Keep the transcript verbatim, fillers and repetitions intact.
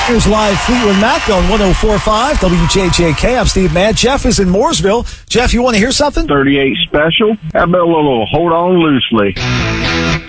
Here's live Fleetwood Mac on one oh four point five W J J K. I'm Steve Mann. Jeff is in Mooresville. Jeff, you want to hear something? thirty-eight special. How about a little hold on loosely?